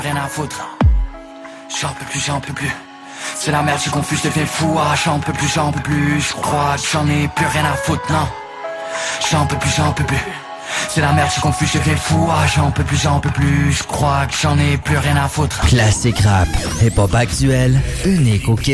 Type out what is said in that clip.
rien à foutre. J'en peux plus. C'est la merde, je suis confus, je deviens fou. Ah, j'en peux plus. Je crois que j'en ai plus rien à foutre, non. J'en peux plus. C'est la merde, je suis confus, je deviens fou. Ah, j'en peux plus. Je crois que j'en ai plus rien à foutre. Classique rap, hip-hop actuel, unique au Québec.